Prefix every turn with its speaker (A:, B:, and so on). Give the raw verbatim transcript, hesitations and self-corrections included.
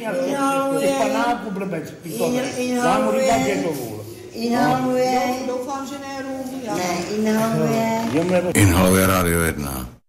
A: měl ty panáku blbec, pitové. Já mu říkám, že to vůl.
B: Inhaluje.
C: Doufám, že ne rum.
B: Ne, inhaluje.
D: Inhaluje Rádio jedna.